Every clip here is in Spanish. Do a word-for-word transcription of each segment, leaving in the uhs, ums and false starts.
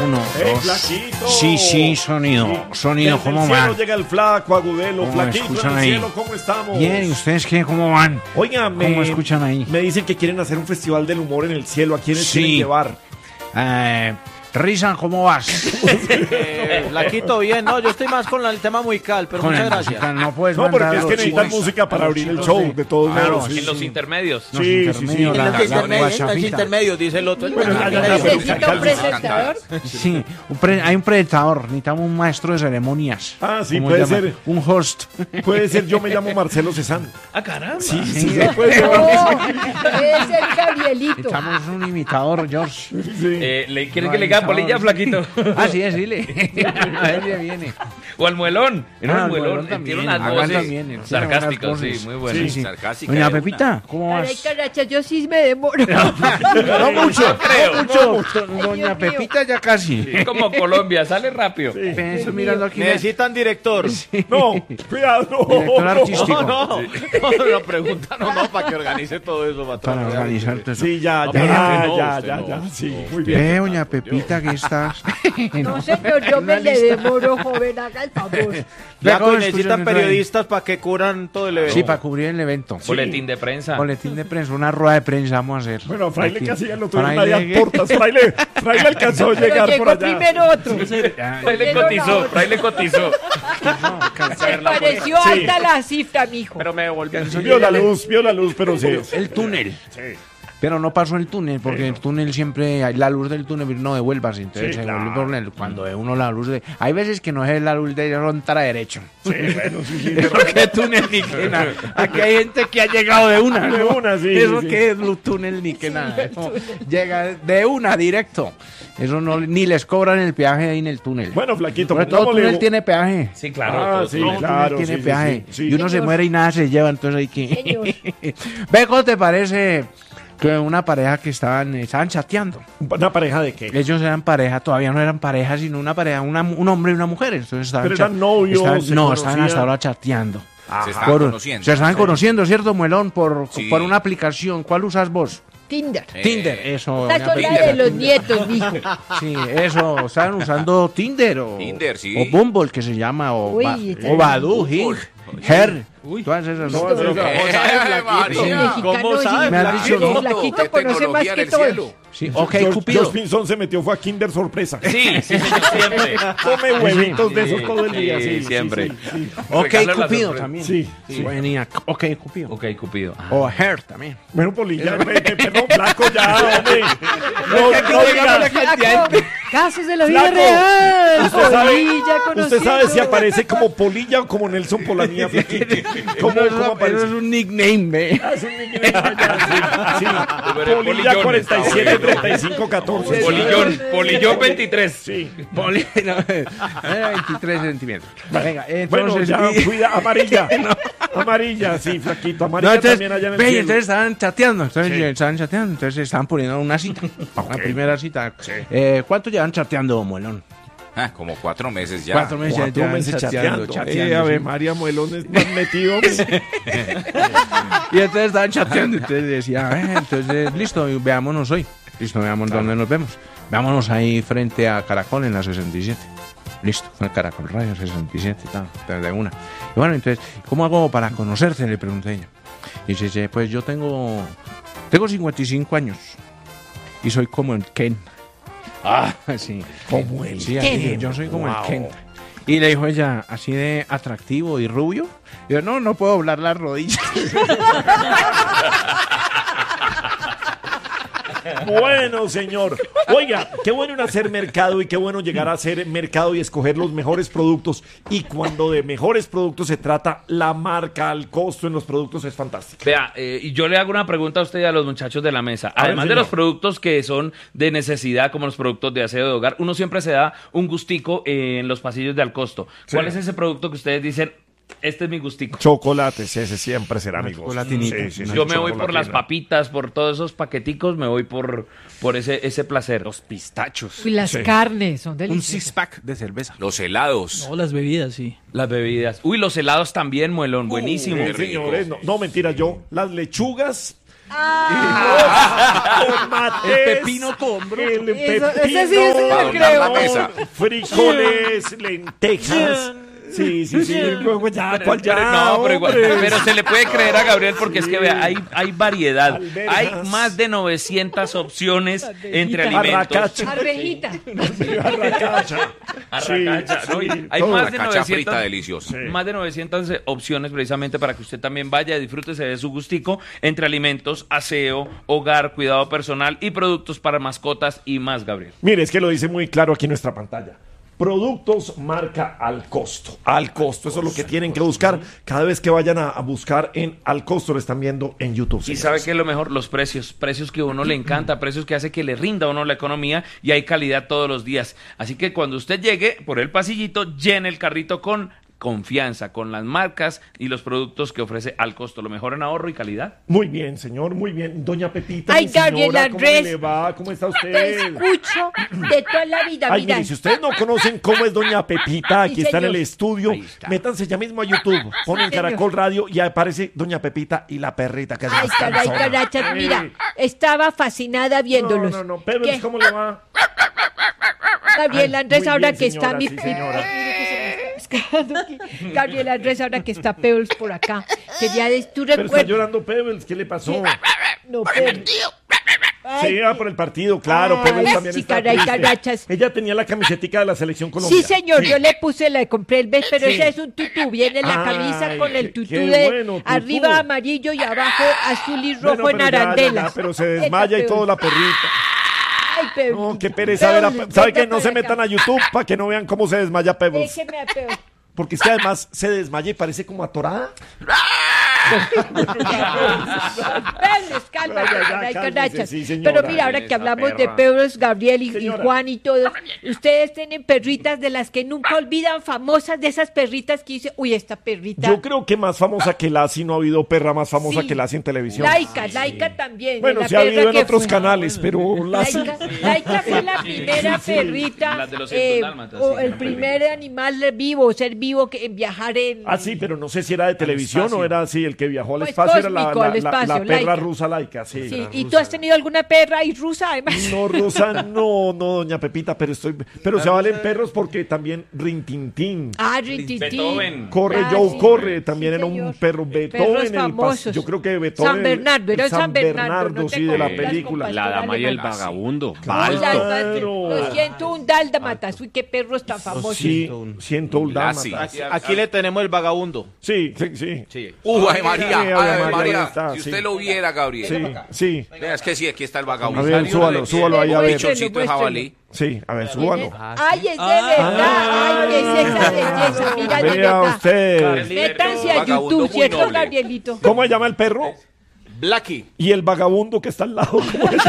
Uno, ¡Eh, dos. Flaquito! Sí, sí, sonido. Sí. Sonido, Desde ¿cómo el cielo van? llega el flaco, Agudelo. ¿Cómo me Flaquito, escuchan en el ahí? cielo, ¿cómo estamos? Bien, ¿y ustedes qué? ¿Cómo van? Oiga, me, ¿Cómo escuchan ahí? me dicen que quieren hacer un festival del humor en el cielo. ¿A quiénes Sí. quieren llevar? Eh, Rizan, ¿cómo vas? Eh, Flaquito, bien. No, yo estoy más con la- el tema musical, pero Con muchas el gracias. musical no puedes No, porque mandar es a que los necesitan chicos- música para a los abrir el chicos show, de- de todos Claro, modos. sí, sí, En los sí. intermedios. Los Sí, sí, intermedios, sí. En la- los la- la intermedios, los guachafita. intermedios, dice el otro. Bueno, ya, ya, ya, pero ¿Necesita calma. un presentador? Sí, un pre- hay un presentador, necesitamos un maestro de ceremonias. Ah, sí, ¿Cómo puede se llama? ser. Un host. Puede ser, yo me llamo Marcelo Cezanne. Ah, caramba. Sí, sí, se puede No, llevar. debe ser Gabrielito. Echamos un imitador, George. Sí. Eh, ¿le ¿Quieren No, que le diga imitador. polilla, Flaquito? Ah, sí, es, dile. A ver, ya viene. O al muelón. Ah, Era al un muelón. muelón Él también. tiene unas Hagan voces también, él tiene sarcásticas, buenas sí, voces. muy buenas. Sí. Sarcásticas. Doña de una. Pepita, ¿cómo Caray, vas? caracha, yo sí me demoro. No mucho. No creo. Mucho, doña Dios mío. Pepita ya casi. Es como Colombia, sale rápido. Ven, estoy mirando aquí. Necesitan director. No, cuidado. no, Director no. artístico. No, no, no, la pregunta no, no, para que organice todo eso, patrón. Para organizar todo eso. Sí, ya, No, ya, pero ya, no, ya, usted ya, no. ya. Sí, muy bien. Ve, doña Pepita, ¿qué estás? No, señor, yo me le demoro, joven, haga el favor. Ya ¿Cómo que escuchan necesitan eso ahí? periodistas para que cubran todo el evento. Sí, para cubrir el evento. Boletín de prensa. Boletín de prensa, una rueda de prensa vamos a hacer. Bueno, Fraile Aquí. casi ya lo tuvieron Fraile, ahí a portas. Fraile, Fraile alcanzó a Pero llegar llegó por allá. primero otro. Ya, Fray le Pero cotizó, la- Fray le cotizó. Se pareció Sí. alta la cifra, mijo. Pero me volví a Vio la luz, vio la luz, pero sí. el túnel. Sí. Pero no pasó el túnel, porque el túnel siempre, hay la luz del túnel no devuelvas, entonces Sí, se claro. vuelve por el- cuando ve uno la luz de... Hay veces que no es la luz de frontera derecho. Sí, bueno, sí, sí. Eso que túnel ni que nada. Aquí hay gente que ha llegado de una. De ¿no? una, sí, Eso sí, sí. que es luz túnel ni que nada. Eso llega de una directo. Eso no, ni les cobran el peaje ahí en el túnel. Bueno, Flaquito, Porque todo pongámosle- túnel tiene peaje. Sí, claro. Ah, todo- sí, todo- Todo claro. túnel tiene sí, sí, peaje. sí, sí. Y uno se Señor. muere y nada se lleva, entonces hay Señor. que... Ve, ¿cómo te parece que una pareja que estaban, estaban chateando? ¿Una pareja de qué? Ellos eran pareja, todavía no eran pareja, sino una pareja, una- un hombre y una mujer. Entonces estaban Pero eran cha- novios, estaban- se no, conocían. estaban hasta ahora chateando. Ajá. Se estaban Por- conociendo. Se estaban conociendo, ¿cierto, Muelón? Por, Sí. por una aplicación. ¿Cuál usas vos? Tinder. Eh, Tinder, eso. Esta doña con la Pepita. de los nietos, mijo. Sí, eso. Estaban usando Tinder o, Tinder, sí. o Bumble, que se llama, o, Uy, Ba- sí. o Badoo, Hing, Her. Todas esas. No, ¿no? eso- ¿Cómo sabe, Flaquito? El mexicano ¿Cómo sí, sabe, Me has dicho, el ¿no? flaquito ¿Qué conoce más tecnología en que el todos. cielo? Sí, ok, George, Cupido. George Pinzón se metió, fue a Kinder Sorpresa. Sí, sí, señor, siempre. Come huevitos de Sí, esos todo el día. sí, Sí, sí, siempre. sí, sí. Ok, Regalo la Cupido sorpresa. también. Sí, Sí, sí. venía. Ok, Cupido. Ok, Cupido. Ah. O Her también. Bueno, Polilla, pe- pe- perdón, flaco ya, hombre. No, no diga. Flaco, casos de la vida Flaco, real. Usted sabe, Polilla usted sabe si conociendo. aparece como Polilla o como Nelson Polanía, flaquito. ¿Cómo, Eso- cómo eso aparece? es un nickname, ve. Ah, es un nickname allá, sí, sí. Pero Polilla Polillón cuarenta y está siete bueno. treinta y cinco catorce. Polillón, Polillón veintitrés. Sí. Poli- no, era veintitrés centímetros. Venga, Bueno, entonces. ya, y- cuida, amarilla. Amarilla, sí, flaquito, amarilla No, entonces, también allá en el ve, cielo. entonces estaban chateando, entonces Sí. estaban chateando, entonces estaban poniendo una cita, la primera cita. Eh, ¿Cuánto llevan chateando, Muelón? Ah, como cuatro meses ya. Cuatro meses. Cuatro llevan meses chateando. chateando, Eh, Ave sí. María Muelones, más metido. hombre. Y entonces estaban chateando, entonces decía, eh, entonces, listo, y veámonos hoy. Listo, veamos dónde nos vemos. Veámonos ahí frente a Caracol en la sesenta y siete. Listo, en Caracol Radio sesenta y siete, tal, tal, de una. Y bueno, entonces, ¿cómo hago para conocerte? Le pregunté ella. Y dice, "Sí, pues yo tengo, tengo cincuenta y cinco años y soy como el Ken". Ah, sí. Como el Sí, así, Ken. yo soy como Wow. el Ken. Y le dijo ella, así de atractivo y rubio. Y yo, no, no puedo doblar las rodillas. Bueno, señor. Oiga, qué bueno en hacer mercado y qué bueno llegar a hacer mercado y escoger los mejores productos. Y cuando de mejores productos se trata, la marca, el costo en los productos es fantástico. Vea, eh, y yo le hago una pregunta a usted y a los muchachos de la mesa. A ver, Además de señor. los productos que son de necesidad, como los productos de aseo de hogar, uno siempre se da un gustico eh, en los pasillos de al costo. ¿Cuál Sí. es ese producto que ustedes dicen, este es mi gustico? Chocolates, ese siempre será mi gusto. chocolatinito. Yo me voy por las papitas, por todos esos paqueticos, me voy por, por ese, ese placer. Los pistachos. Y las Sí. carnes son Un deliciosas. six-pack de cerveza. Los helados. No, las bebidas, sí. Las bebidas. Uy, los helados también, Muelón, buenísimo. Sí, señores, no, no, mentira, yo las lechugas Tomates, El pepino combro. el Eso- pepino, ese sí, ese sí lo con creo. la mesa. frijoles, lentejas. Sí, sí, sí. Luego ya, ¿cuál ya? Pero no, pero igual, hombre? pero se le puede creer a Gabriel porque es que vea, hay, hay variedad, Alberjas. hay más de novecientas opciones entre alimentos. Arracacha. Arvejita. Arracacha. Arracacha, Sí, ¿no? Y sí, hay todo. más de Arracacha frita novecientas, deliciosa. más de novecientas opciones precisamente para que usted también vaya, disfrute, se dé su gustico entre alimentos, aseo, hogar, cuidado personal y productos para mascotas y más, Gabriel. Mire, es que lo dice muy claro aquí en nuestra pantalla. Productos marca al costo. Al costo. Eso es lo que tienen que buscar. Cada vez que vayan a, a buscar en al costo, lo están viendo en YouTube. Y señores. sabe que es lo mejor, los precios, precios que a uno le encanta, precios que hace que le rinda a uno la economía y hay calidad todos los días. Así que cuando usted llegue por el pasillito, llene el carrito con confianza, con las marcas y los productos que ofrece al costo, lo mejor en ahorro y calidad. Muy bien, señor, muy bien. Doña Pepita, Ay, mi señora, Gabriela ¿cómo Andrés. le va? ¿Cómo está Te usted? escucho de toda la vida, Ay, mira. mire, si ustedes no conocen cómo es Doña Pepita, aquí Sí, está en el señor. estudio, métanse ya mismo a YouTube, ponen señor. Caracol Radio y aparece Doña Pepita y la perrita que es Ay, más caray, cansona. carachas, Sí. mira, estaba fascinada viéndolos. No, no, no, Pebbles, ¿Qué? ¿cómo le va? Gabriel Ay, Andrés, muy ahora bien, que está señora, mi... sí, señora. Ay, mire que se me está pescando aquí. Gabriel Andrés, ahora que está Pebbles por acá. Quería decir, ¿tú Pero está recuerdas? llorando Pebbles, ¿qué le pasó? No, Pebbles. Sí, ah, por el partido, claro, Ay, Pebbles también sí, está caray, triste. carachas. Ella tenía la camisetica de la selección Colombia. Sí, señor, Sí. yo le puse, la compré el mes, pero Sí. ese es un tutú. Viene la Ay, camisa con el qué- tutú qué de bueno, tutú. arriba amarillo y abajo azul y rojo Bueno, en pero ya, ya, arandelas. ya, pero se desmaya y Esta, todo la perrita. Ay, Pebbles. No, qué pereza ver a Pe- Pebbles, ¿Sabe venga qué? No se para metan acá. a YouTube para que no vean cómo se desmaya Pebbles. Déjeme a Pebbles. Porque es que además se desmaya y parece como atorada. Pebbles, cálmate, Ya, ya, ya, caray, cálmese, carachas. sí, señora. Pero mira, ahora Esa que hablamos de perra. Pebbles, Gabriel y, y Señora. Juan y todos, ustedes tienen perritas de las que nunca olvidan, famosas de esas perritas que dice, uy, esta perrita. Yo creo que más famosa que Lassie, no ha habido perra más famosa Sí. que Lassie en televisión. Laika, Laika también. Bueno, la sí ha perra habido en que otros fue. canales, pero Lassie... Laika, Laika fue la primera perrita, Las de los eh, ciento dálmatas, o sí. el primer animal vivo, ser vivo que en viajar en... Ah, sí, pero no sé si era de televisión o era así, el que viajó al Pues espacio era la, cósmico, la- al la- espacio, la perra Laika. rusa Laika, sí. Sí, ¿y tú has tenido alguna perra y rusa además? No, Rosa, no, no, doña Pepita, pero estoy, pero se valen perros porque también Rintintín. Ah, Rintintín. Beethoven. Corre Ah, Joe sí. Corre, también Sí, era un señor. perro. Perros Beethoven, el pas- famosos. yo creo que Beethoven. San Bernardo, era el San Bernardo, no te sí, de la confundas película. con La dama y el Alemán. vagabundo. Un Claro. dálmata, Lo siento, un dálmatas. Uy, qué perros tan famosos. Sí, siento un Lassie. dálmata. Aquí, aquí le tenemos el vagabundo. Sí, sí, sí. Sí. Uh, ay María, Sí, Ave ay, María, María. ahí está, Si sí. usted lo viera, Gabriel. Sí, sí. Vea, es que sí, aquí está el A vagabundo. ver, súbalo, súbalo ahí, a ver. Muéstrelo, Pichoncito de muéstrelo. jabalí. Sí, a ver, súbalo. Ay, es de verdad. Ay, qué es esa belleza. Mira desde Vea acá. usted. Métanse a Vagabundo YouTube, muy ¿cierto, noble. Gabrielito? ¿Cómo se llama el perro? Blackie. Y el vagabundo que está al lado. ¿Cómo es?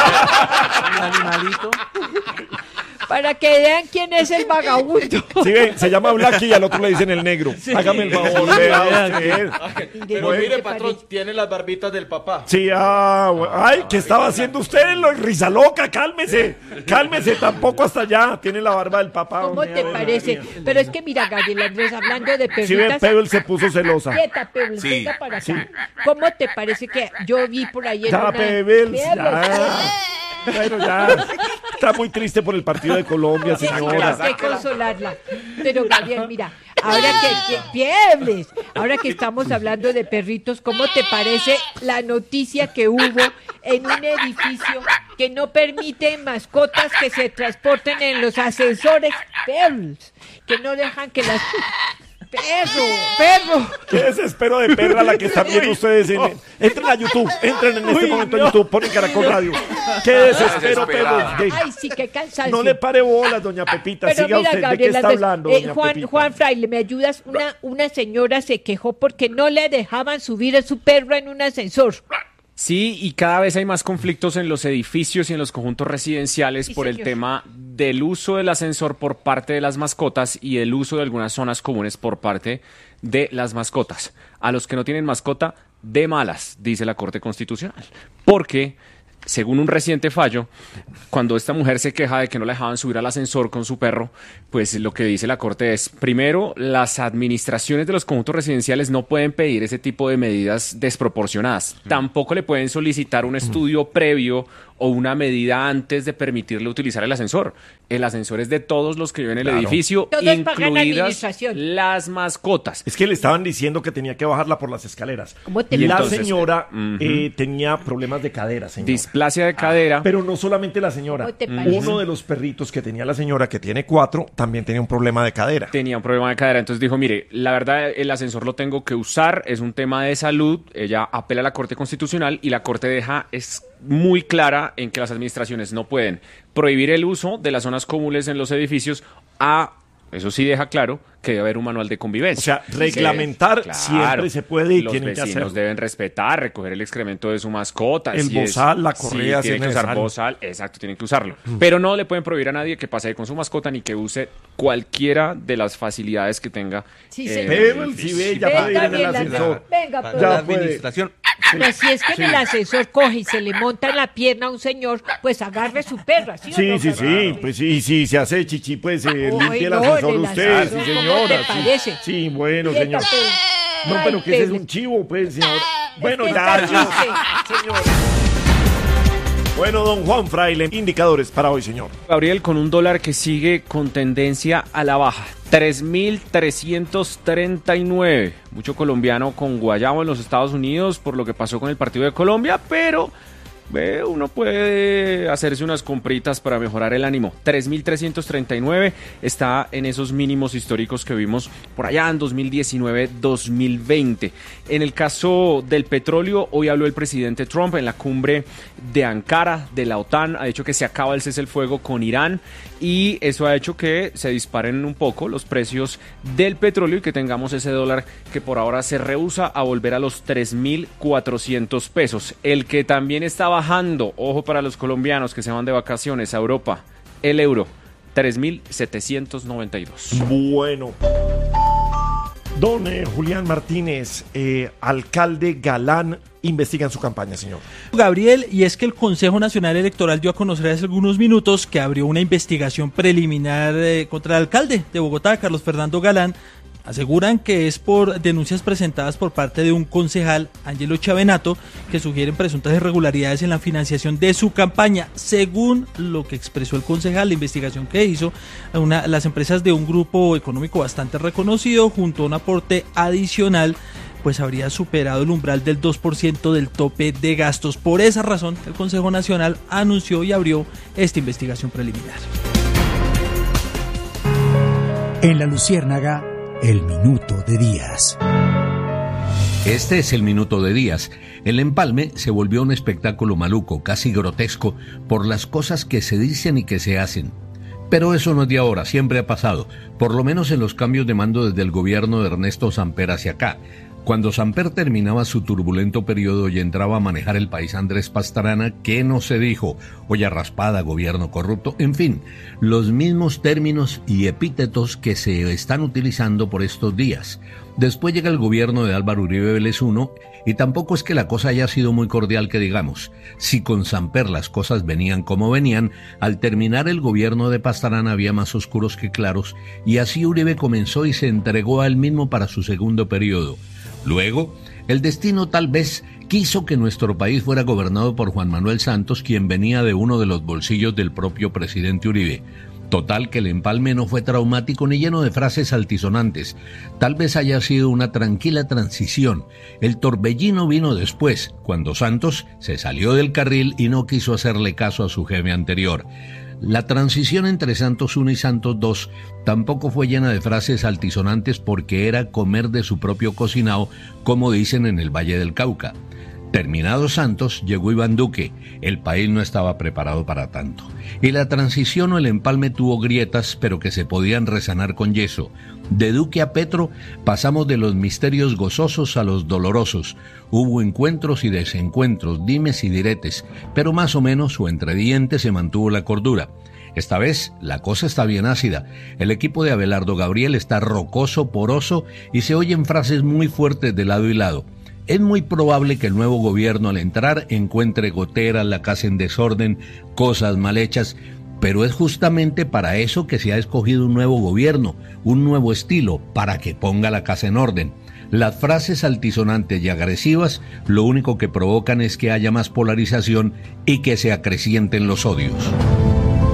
Un animalito. Para que vean quién es el vagabundo. Sí, ven, se llama Blackie y al otro le dicen el negro. Hágame el favor, vea usted. Pero mire, patrón, tiene las barbitas del papá. Sí, ah, bu- ay, ¿qué estaba haciendo usted? Lo, risa loca, cálmese. Cálmese, tampoco hasta allá. Tiene la barba del papá. ¿Cómo hombre, te ay, parece? Dios mío. Pero es que mira, Gabriel Andrés, hablando de Si ve, perritas. Pebble se puso celosa. Quieta, Pebbles, Sí, venga para acá. sí. ¿Cómo te parece que yo vi por ahí en Ya, una... Pebbles, Pebbles, ya. Bueno, ya. Está muy triste por el partido de Colombia, Sí, señora. hay que consolarla. Pero Gabriel, mira, ahora que, que Piebles, ahora que estamos hablando de perritos, ¿cómo te parece la noticia que hubo en un edificio que no permite mascotas que se transporten en los ascensores? Piebles, que no dejan que las... Perro, perro. Qué desespero de perra la que están viendo ustedes. En, entren a YouTube, entren en este momento a YouTube, ponen Caracol Radio. Qué desespero, Desesperada. Pebble. Ay, sí, qué cansancio. No le pare bolas, doña Pepita. Pero Siga mira, usted. ¿De qué Gabriela, está Andrés, hablando, eh, doña Juan, Pepita? Juan Fraile, ¿me ayudas? Una, una señora se quejó porque no le dejaban subir a su perro en un ascensor. Sí, y cada vez hay más conflictos en los edificios y en los conjuntos residenciales Sí, por el señor. tema del uso del ascensor por parte de las mascotas y el uso de algunas zonas comunes por parte de las mascotas. A los que no tienen mascota, de malas, dice la Corte Constitucional. Porque según un reciente fallo, cuando esta mujer se queja de que no la dejaban subir al ascensor con su perro, pues lo que dice la Corte es, primero, las administraciones de los conjuntos residenciales no pueden pedir ese tipo de medidas desproporcionadas. Mm. Tampoco le pueden solicitar un estudio mm. previo o una medida antes de permitirle utilizar el ascensor. El ascensor es de todos los que viven en el claro. edificio, todos incluidas las mascotas. Es que le estaban diciendo que tenía que bajarla por las escaleras. ¿Cómo te y la entonces, señora uh-huh. eh, tenía problemas de cadera, señora. Displasia de cadera. Ah, pero no solamente la señora. Uno de los perritos que tenía la señora, que tiene cuatro, también tenía un problema de cadera. Tenía un problema de cadera. Entonces dijo, mire, la verdad el ascensor lo tengo que usar, es un tema de salud. Ella apela a la Corte Constitucional y la Corte deja... es muy clara en que las administraciones no pueden prohibir el uso de las zonas comunes en los edificios a, eso sí deja claro, que debe haber un manual de convivencia. O sea, reglamentar claro, siempre se puede y los tienen que hacerlo. vecinos deben respetar, recoger el excremento de su mascota. El si bozal, es, la correa, sí, si tienen es que usar necesario. bozal, exacto, tienen que usarlo. Mm. Pero no le pueden prohibir a nadie que pase con su mascota ni que use cualquiera de las facilidades que tenga. Sí, eh, señor. Pero el si ve, ya Venga, puede ir en el bien, la- ascensor. Venga, La, pues. la Ya puede. administración. Pero si es que en el ascensor coge y se le monta en la pierna a un señor, pues agarre su perra, ¿sí o Sí, no, sí, Fernando? sí, pues sí, sí, se hace chichi, pues se Ay, limpia el no, ascensor en el usted, ascensor, sí, ¿cómo señora. te sí. parece? Sí, bueno, Quieta, señor. pues. No, Ay, pero que ese es Pepe. un chivo, pues, señor. Bueno, que ya, está ya, triste. señor. Bueno, don Juan Fraile, indicadores para hoy, señor. Gabriel, con un dólar que sigue con tendencia a la baja, tres mil trescientos treinta y nueve. Mucho colombiano con guayabo en los Estados Unidos por lo que pasó con el partido de Colombia, pero eh, uno puede hacerse unas compritas para mejorar el ánimo. tres mil trescientos treinta y nueve está en esos mínimos históricos que vimos por allá en dos mil diecinueve dos mil veinte. En el caso del petróleo, hoy habló el presidente Trump en la cumbre de Ankara de la OTAN, ha dicho que se acaba el cese el fuego con Irán y eso ha hecho que se disparen un poco los precios del petróleo y que tengamos ese dólar que por ahora se rehúsa a volver a los tres mil cuatrocientos pesos. El que también está bajando, ojo para los colombianos que se van de vacaciones a Europa, el euro, tres mil setecientos noventa y dos. Bueno. Don eh, Julián Martínez, eh, alcalde Galán, investiga en su campaña, señor. Gabriel, y es que el Consejo Nacional Electoral dio a conocer hace algunos minutos que abrió una investigación preliminar eh, contra el alcalde de Bogotá, Carlos Fernando Galán. Aseguran que es por denuncias presentadas por parte de un concejal, Ángelo Chavenato, que sugieren presuntas irregularidades en la financiación de su campaña. Según lo que expresó el concejal, la investigación que hizo, una, las empresas de un grupo económico bastante reconocido, junto a un aporte adicional, pues habría superado el umbral del dos por ciento del tope de gastos. Por esa razón, el Consejo Nacional anunció y abrió esta investigación preliminar. En La Luciérnaga, el minuto de Díaz. Este es el minuto de Díaz. El empalme se volvió un espectáculo maluco, casi grotesco, por las cosas que se dicen y que se hacen. Pero eso no es de ahora, siempre ha pasado, por lo menos en los cambios de mando desde el gobierno de Ernesto Samper hacia acá. Cuando Samper terminaba su turbulento periodo y entraba a manejar el país Andrés Pastrana, ¿qué no se dijo? Olla raspada, gobierno corrupto, en fin, los mismos términos y epítetos que se están utilizando por estos días. Después llega el gobierno de Álvaro Uribe Vélez primero y tampoco es que la cosa haya sido muy cordial que digamos. Si con Samper las cosas venían como venían, al terminar el gobierno de Pastrana había más oscuros que claros y así Uribe comenzó y se entregó a él mismo para su segundo periodo. Luego, el destino tal vez quiso que nuestro país fuera gobernado por Juan Manuel Santos, quien venía de uno de los bolsillos del propio presidente Uribe. Total que el empalme no fue traumático ni lleno de frases altisonantes. Tal vez haya sido una tranquila transición. El torbellino vino después, cuando Santos se salió del carril y no quiso hacerle caso a su jefe anterior. La transición entre Santos uno y Santos dos tampoco fue llena de frases altisonantes porque era comer de su propio cocinado, como dicen en el Valle del Cauca. Terminado Santos, llegó Iván Duque. El país no estaba preparado para tanto. Y la transición o el empalme tuvo grietas, pero que se podían resanar con yeso. De Duque a Petro pasamos de los misterios gozosos a los dolorosos. Hubo encuentros y desencuentros, dimes y diretes, pero más o menos o entre dientes se mantuvo la cordura. Esta vez la cosa está bien ácida. El equipo de Abelardo Gabriel está rocoso, poroso y se oyen frases muy fuertes de lado y lado. Es muy probable que el nuevo gobierno al entrar encuentre goteras, la casa en desorden, cosas mal hechas, pero es justamente para eso que se ha escogido un nuevo gobierno, un nuevo estilo, para que ponga la casa en orden. Las frases altisonantes y agresivas lo único que provocan es que haya más polarización y que se acrecienten los odios.